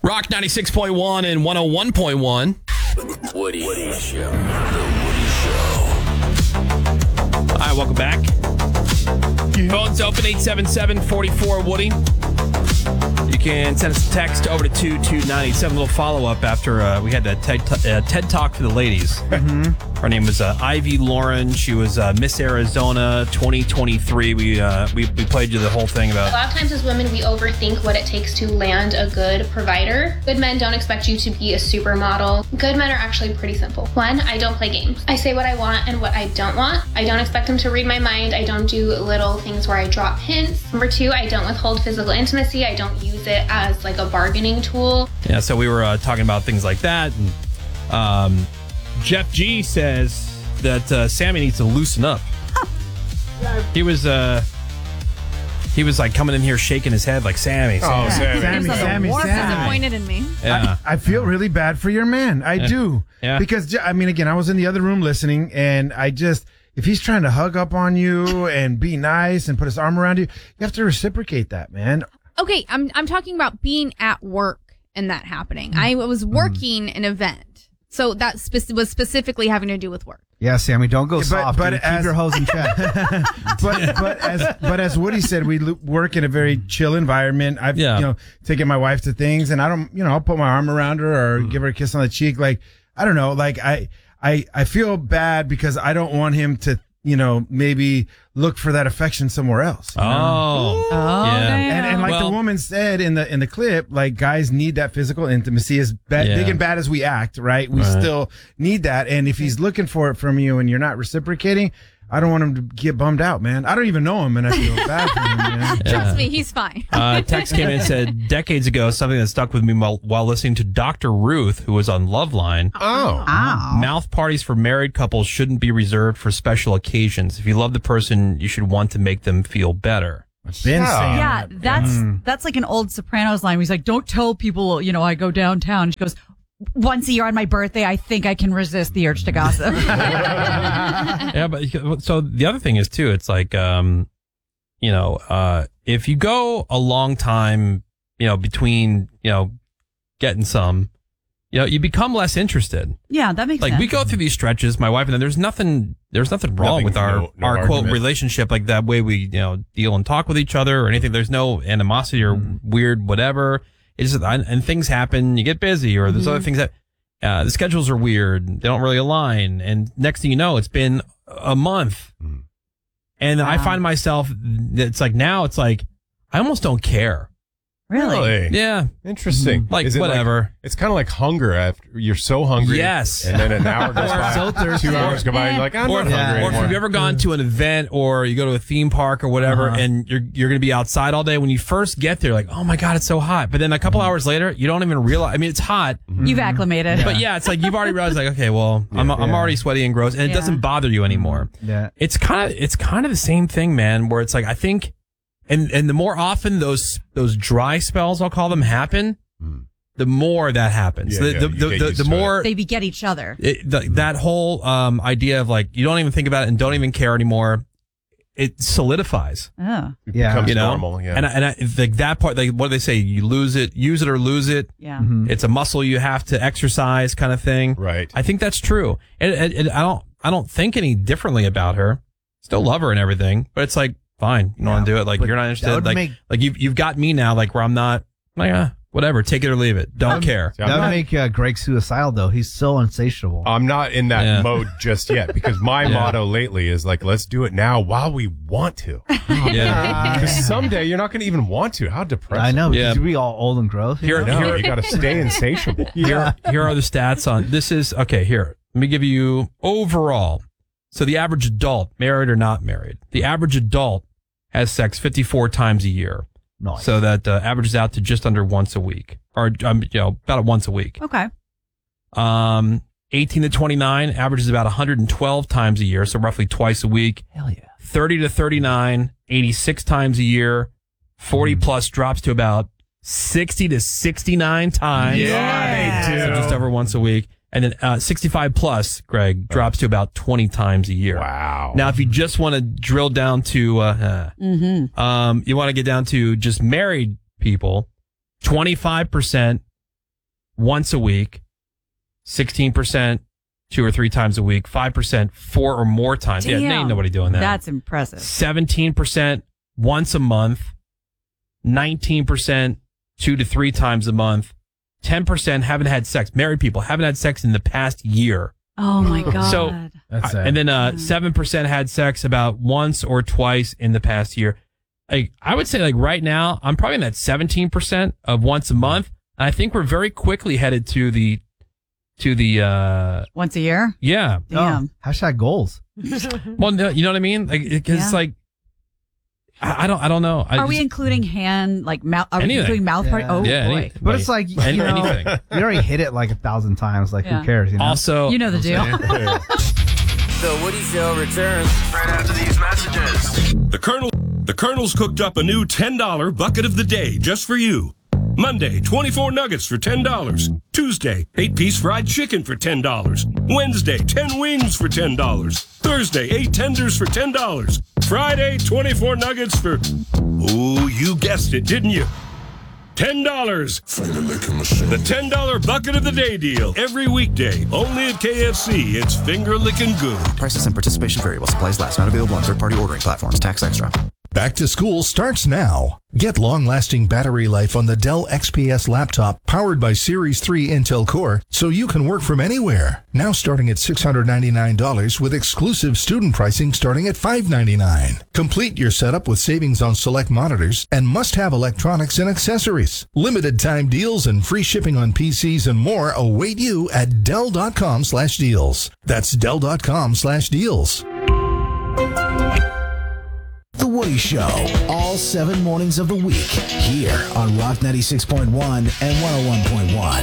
Rock 96.1 and 101.1. Woody Show. All right, welcome back. Phone's open 877-44-WOODY. You can send us a text over to 22987. A little follow-up after we had that TED Talk for the ladies. Her name was Ivy Lauren. She was Miss Arizona 2023. We played you the whole thing about... A lot of times as women, we overthink what it takes to land a good provider. Good men don't expect you to be a supermodel. Good men are actually pretty simple. One, I don't play games. I say what I want and what I don't want. I don't expect them to read my mind. I don't do little things where I drop hints. Number two, I don't withhold physical intimacy. I don't use it as like a bargaining tool. Yeah, so we were talking about things like that. And, Jeff G says that Sammy needs to loosen up. He was like coming in here shaking his head like Sammy. Sammy. Disappointed in me. Yeah. I feel really bad for your man. I do. Yeah. Because, I mean, again, I was in the other room listening, and if he's trying to hug up on you and be nice and put his arm around you, you have to reciprocate that, man. Okay, I'm talking about being at work and that happening. I was working an event, so that was specifically having to do with work. Yeah, Sammy, don't go soft. But keep your hose in check. but as Woody said, we work in a very chill environment. I've taken my wife to things, and I don't, I'll put my arm around her or give her a kiss on the cheek. Like, I don't know, like I feel bad because I don't want him to, maybe look for that affection somewhere else. Yeah. And like the woman said in the clip, like guys need that physical intimacy as big and bad as we act, right? We still need that. And if he's looking for it from you and you're not reciprocating, I don't want him to get bummed out, man. I don't even know him, and I feel bad for him. Trust me, he's fine. Text came in and said, decades ago, something that stuck with me while listening to Dr. Ruth, who was on Loveline. Mouth parties for married couples shouldn't be reserved for special occasions. If you love the person, you should want to make them feel better. Yeah, that's like an old Sopranos line where he's like, don't tell people, I go downtown. She goes, once a year on my birthday, I think I can resist the urge to gossip. Yeah, but so the other thing is too, it's like, if you go a long time, between, getting some, you become less interested. Yeah, that makes sense. Like we go through these stretches, my wife and I, there's nothing wrong with our quote relationship, like that way we, deal and talk with each other or anything. There's no animosity or weird whatever. It's just, and things happen, you get busy, or there's other things that, the schedules are weird, they don't really align, and next thing you know, it's been a month. And I find myself, it's like, I almost don't care. Really? Yeah. Interesting. Like, is it whatever. It's kind of like hunger. After you're so hungry. Yes. And then an hour goes by, 2 hours go by, and you're like, I'm not hungry Or if anymore. you've ever gone to an event or you go to a theme park or whatever, and you're going to be outside all day, when you first get there, like, oh my God, it's so hot. But then a couple hours later, you don't even realize, I mean, it's hot. You've acclimated. But yeah, it's like you've already realized, like, okay, well, I'm already sweaty and gross, and it doesn't bother you anymore. Yeah. It's kind of the same thing, man, where it's like, I think, and the more often those dry spells, I'll call them, happen, the more that happens. The more they beget each other. That whole idea of like, you don't even think about it and don't even care anymore, it solidifies. Oh. It becomes normal. Yeah. And I like that part, like, what do they say? You use it or lose it. Yeah. It's a muscle you have to exercise, kind of thing. Right. I think that's true. And I don't think any differently about her. Still love her and everything, but it's like, fine, you don't want to do it. Like, you're not interested. Like you've got me now, like, where I'm not, like, whatever, take it or leave it. Don't care. That would make Greg suicidal, though. He's so insatiable. I'm not in that mode just yet, because my motto lately is like, let's do it now while we want to. Because someday you're not going to even want to. How depressing. I know, because we all old and gross. You got to stay insatiable. Here are the stats on this. Here, let me give you overall. So the average adult, married or not married, the average adult has sex 54 times a year. Nice. So that averages out to just under once a week, or about once a week. Okay. 18 to 29 averages about 112 times a year, so roughly twice a week. Hell yeah. 30 to 39, 86 times a year. 40 plus drops to about 60 to 69 times. Yeah, they do. So just over once a week. And then 65 plus, Greg, drops to about 20 times a year. Wow. Now, if you just want to drill down to, you want to get down to just married people, 25% once a week, 16% 2 or 3 times a week, 5% 4 or more times. Damn, yeah, ain't nobody doing that. That's impressive. 17% once a month, 19% 2 to 3 times a month, 10% haven't had sex. Married people haven't had sex in the past year. Oh my God. So, and then 7% had sex about once or twice in the past year. I would say like right now, I'm probably in that 17% of once a month. And I think we're very quickly headed to the once a year. Yeah. Damn. Hashtag goals. Well, no, you know what I mean? Like, it's like, I don't know. Are we including hand, like mouth? Are we including mouth part? Oh boy! But it's like anything. You already hit it like 1,000 times. Like who cares? You know? Also, you know the deal. The Woody Show returns right after these messages. The Colonel's cooked up a new $10 bucket of the day just for you. Monday, 24 nuggets for $10. Tuesday, 8-piece fried chicken for $10. Wednesday, 10 wings for $10. Thursday, 8 tenders for $10. Friday, 24 nuggets for... Oh, you guessed it, didn't you? $10. The $10 bucket of the day deal. Every weekday, only at KFC. It's finger licking good. Prices and participation vary while supplies last. Not available on third-party ordering platforms. Tax extra. Back to school starts now. Get long-lasting battery life on the Dell XPS laptop powered by Series 3 Intel Core so you can work from anywhere. Now starting at $699 with exclusive student pricing starting at $599. Complete your setup with savings on select monitors and must-have electronics and accessories. Limited time deals and free shipping on PCs and more await you at Dell.com/deals. That's Dell.com/deals. The Woody Show, all 7 mornings of the week, here on Rock 96.1 and 101.1.